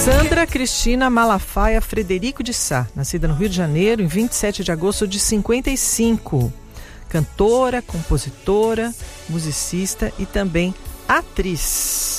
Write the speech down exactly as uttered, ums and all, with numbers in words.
Sandra Cristina Malafaia Frederico de Sá, nascida no Rio de Janeiro em vinte e sete de agosto de cinquenta e cinco. Cantora, compositora, musicista e também atriz.